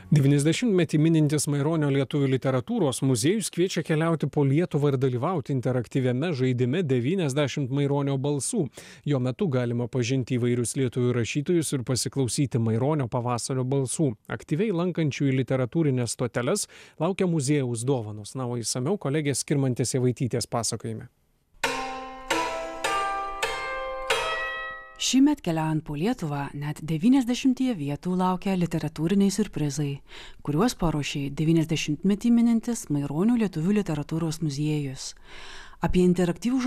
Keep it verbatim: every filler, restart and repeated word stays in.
devyniasdešimtmetį minintis Maironio lietuvių literatūros muziejus kviečia keliauti po Lietuvą ir dalyvauti interaktyviame žaidime devyniasdešimt Maironio balsų. Jo metu galima pažinti įvairius lietuvių rašytojus ir pasiklausyti Maironio pavasario balsų. Aktyviai lankančių į literatūrinės stoteles laukia muziejaus dovanos. Na, o išsamiau kolegės Skirmantės Javaitytės pasakojime. Šįmet keliaujant po Lietuvą net devyniasdešimtyje vietų laukia literatūriniai siurprizai, kuriuos paruošė devyniasdešimtmetį minintis Maironio lietuvių literatūros muziejus. Apie interaktyvų